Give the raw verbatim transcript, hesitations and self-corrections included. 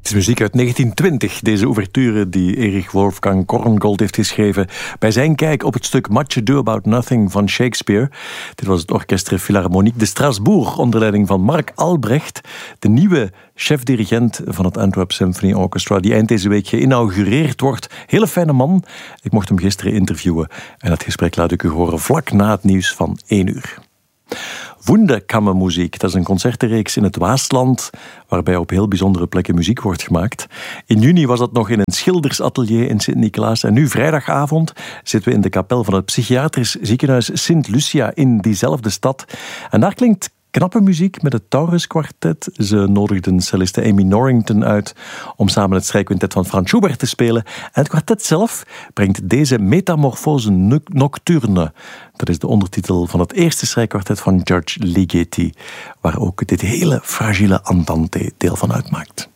Het is muziek uit negentien twintig, deze ouverture die Erich Wolfgang Korngold heeft geschreven bij zijn kijk op het stuk Much Ado About Nothing van Shakespeare. Dit was het Orchestre Philharmonique de Strasbourg onder leiding van Marc Albrecht, de nieuwe chef-dirigent van het Antwerp Symphony Orchestra, die eind deze week geïnaugureerd wordt. Hele fijne man. Ik mocht hem gisteren interviewen en dat gesprek laat ik u horen vlak na het nieuws van één uur. Wunderkammermuziek, dat is een concertenreeks in het Waasland, waarbij op heel bijzondere plekken muziek wordt gemaakt. In juni was dat nog in een schildersatelier in Sint-Nicolaas en nu vrijdagavond zitten we in de kapel van het psychiatrisch ziekenhuis Sint Lucia in diezelfde stad. En daar klinkt knappe muziek met het Taurus Quartet. Ze nodigden celliste Amy Norrington uit om samen het strijkquintet van Franz Schubert te spelen. En het kwartet zelf brengt deze Metamorphose Nocturne. Dat is de ondertitel van het eerste strijkkwartet van George Ligeti, waar ook dit hele fragiele andante deel van uitmaakt.